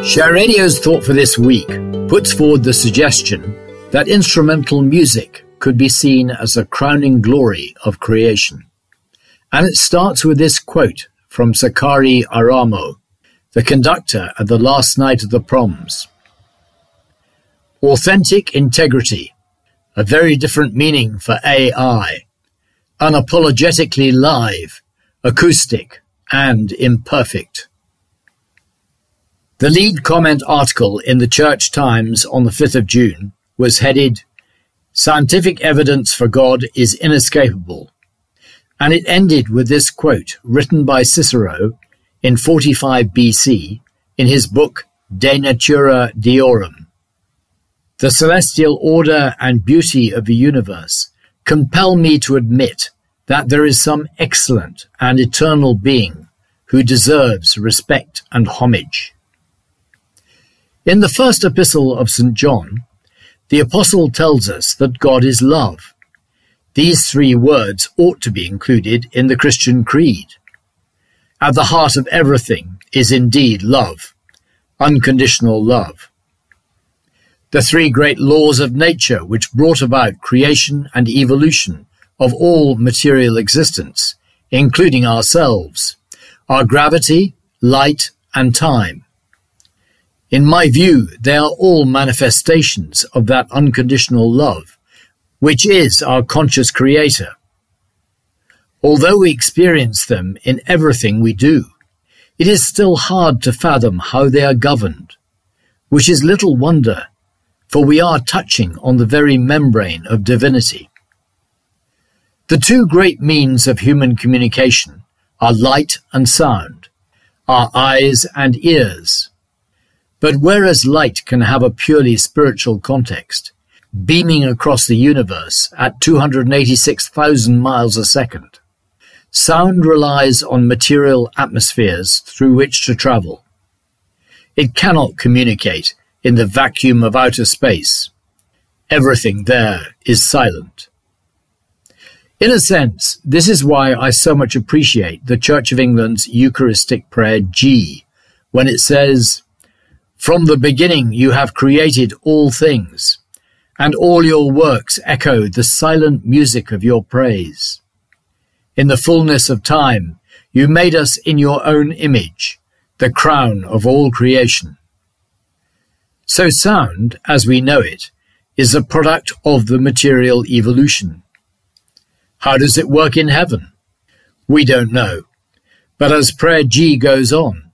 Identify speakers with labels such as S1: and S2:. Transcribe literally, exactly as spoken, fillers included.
S1: Share Radio's thought for this week puts forward the suggestion that instrumental music could be seen as a crowning glory of creation. And it starts with this quote from Sakari Aramo, the conductor at the last night of the proms. Authentic integrity, a very different meaning for A I, unapologetically live, acoustic, and imperfect. The lead comment article in the Church Times on the fifth of June was headed, "Scientific evidence for God is inescapable," and it ended with this quote written by Cicero in forty-five B C in his book De Natura Deorum. The celestial order and beauty of the universe compel me to admit that there is some excellent and eternal being who deserves respect and homage. In the first epistle of Saint John, the apostle tells us that God is love. These three words ought to be included in the Christian creed. At the heart of everything is indeed love, unconditional love. The three great laws of nature which brought about creation and evolution of all material existence, including ourselves, are gravity, light, and time. In my view, they are all manifestations of that unconditional love, which is our conscious creator. Although we experience them in everything we do, it is still hard to fathom how they are governed, which is little wonder, for we are touching on the very membrane of divinity. The two great means of human communication are light and sound, our eyes and ears. But whereas light can have a purely spiritual context, beaming across the universe at two hundred eighty-six thousand miles a second, sound relies on material atmospheres through which to travel. It cannot communicate in the vacuum of outer space. Everything there is silent. In a sense, this is why I so much appreciate the Church of England's Eucharistic prayer G, when it says, "From the beginning you have created all things, and all your works echo the silent music of your praise. In the fullness of time you made us in your own image, the crown of all creation." So sound, as we know it, is a product of the material evolution. How does it work in heaven? We don't know. But as prayer G goes on,